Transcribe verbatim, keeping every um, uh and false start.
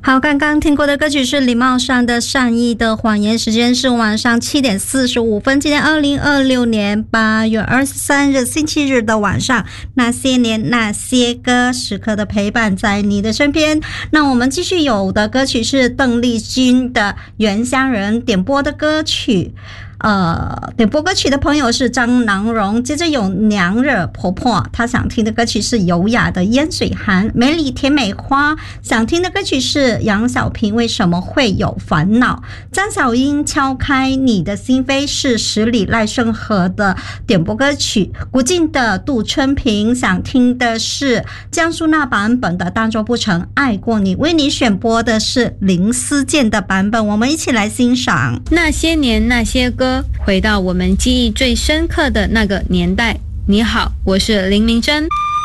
好，刚刚听过的歌曲是礼貌上的善意的谎言，时间是晚上七点四十五分。今天二零二六年八月二十三日星期日的晚上，那些年那些歌时刻的陪伴在你的身边。那我们继续有的歌曲是邓丽君的《原乡人》，点播的歌曲呃，点播歌曲的朋友是张囊荣，接着有娘惹婆婆，她想听的歌曲是优雅的烟水寒。美丽甜美花想听的歌曲是杨小萍为什么会有烦恼。张小英敲开你的心扉是十里赖声河的点播歌曲。古晋的杜春平想听的是江苏那版本的但做不成爱过你，为你选播的是林思健的版本，我们一起来欣赏那些年那些歌，回到我们记忆最深刻的那个年代。你好，我是林明珍。